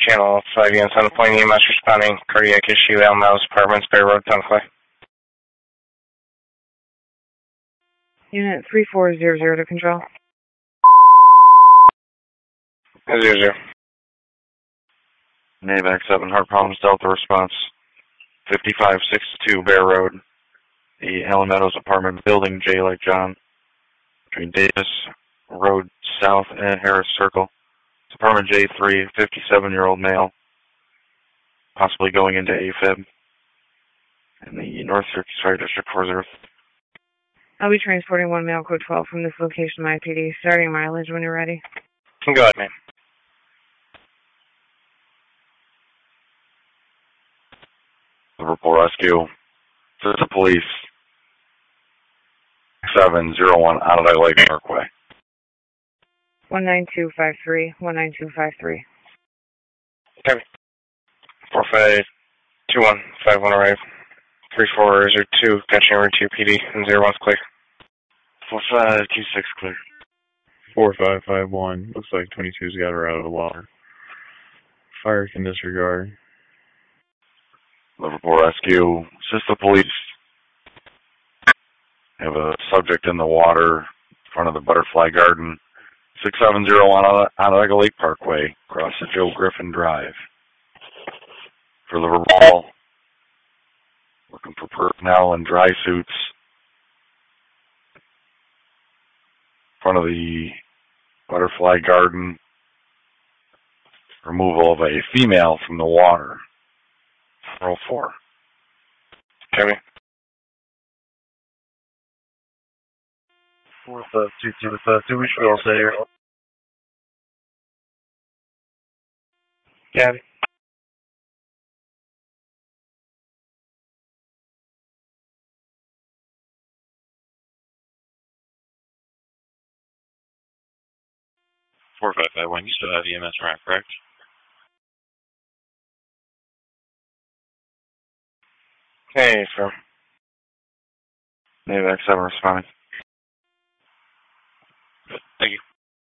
Channel 5 Unit 7 Point EMS responding. Cardiac issue, Al Mouse Apartments, Bay Road, Tunkley. Unit 3400 to control. 00. NAVAC 7, Heart Problems, Delta response. 5562 Bear Road. The Allen Meadows Apartment Building, J like John. Between Davis Road South and Harris Circle. It's apartment J3, 57-year-old male. Possibly going into AFib. In the North Syracuse Fire District 40. I'll be transporting one male code 12 from this location to my PD, starting mileage when you're ready. Go ahead, ma'am. Liverpool Rescue. This is the police. 701 Onondaga Lake Parkway. 19253, 19253. Okay. 452151 arrive. 3402, catching over to PD, and 01's clear. 4526 clear. 4551, looks like 22's got her out of the water. Fire can disregard. Liverpool Rescue, assist the police. Have a subject in the water in front of the Butterfly Garden. 6701 Onondaga Lake Parkway, across the Joe Griffin Drive. For Liverpool, looking for personnel in dry suits. In front of the Butterfly Garden. Removal of a female from the water. 404. Kevin. 4522, we should all say here. Gabby. You still have EMS around, correct? Hey, sir. NAVAC 7 responding. Thank you.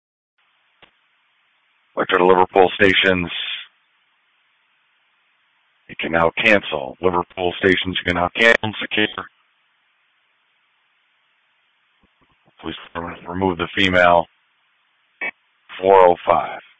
Electric to Liverpool stations. You can now cancel. Liverpool stations, you can now cancel. Secure. Please remove the female. 405.